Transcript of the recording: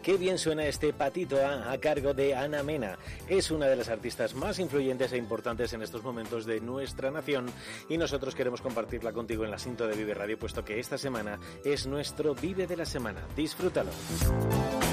Qué bien suena este Patito a cargo de Ana Mena. Es una de las artistas más influyentes e importantes en estos momentos de nuestra nación y nosotros queremos compartirla contigo en la cinta de Vive Radio, puesto que esta semana es nuestro Vive de la Semana. Disfrútalo.